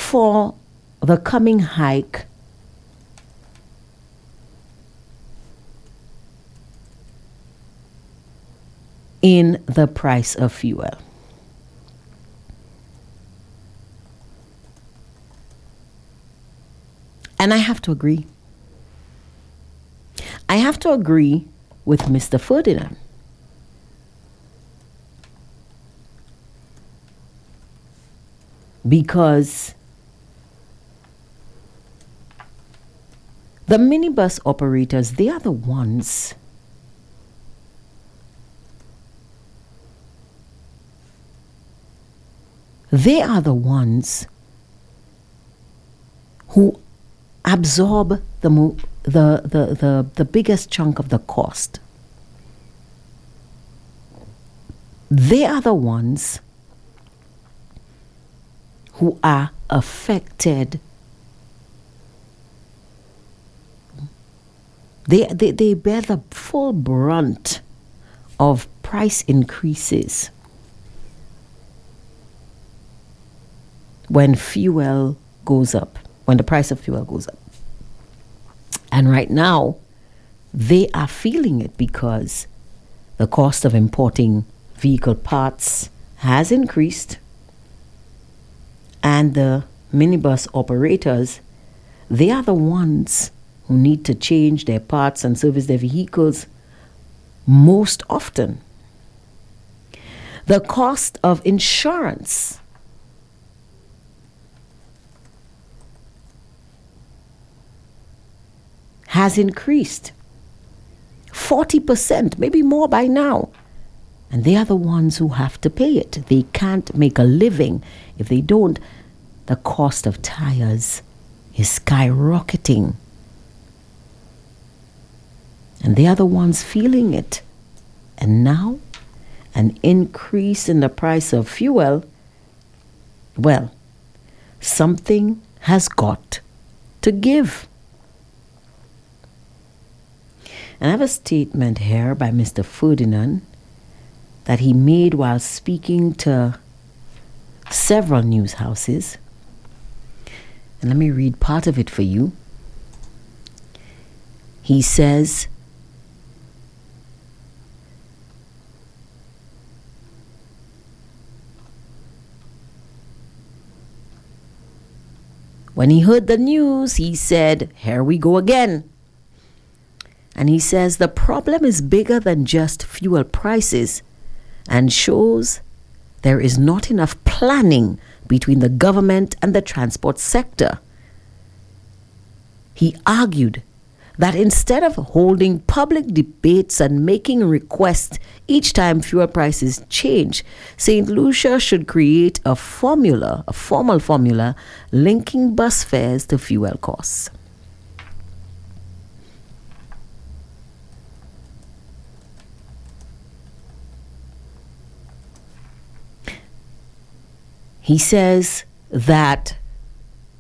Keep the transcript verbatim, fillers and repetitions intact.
for the coming hike in the price of fuel. And I have to agree. I have to agree with Mister Ferdinand. Because the minibus operators, they are the ones they are the ones who absorb the, mo- the, the, the, the biggest chunk of the cost. They are the ones who are affected. They, they, they bear the full brunt of price increases when fuel goes up, when the price of fuel goes up. And right now, they are feeling it because the cost of importing vehicle parts has increased, and the minibus operators, they are the ones who need to change their parts and service their vehicles most often. The cost of insurance has increased forty percent, maybe more by now. And they are the ones who have to pay it. They can't make a living. If they don't, the cost of tires is skyrocketing. And they are the ones feeling it. And now, an increase in the price of fuel, well, something has got to give. And I have a statement here by Mister Ferdinand that he made while speaking to several news houses. And let me read part of it for you. He says, when he heard the news, he said, here we go again. And he says the problem is bigger than just fuel prices, and shows there is not enough planning between the government and the transport sector. He argued that instead of holding public debates and making requests each time fuel prices change, Saint Lucia should create a formula, a formal formula, linking bus fares to fuel costs. He says that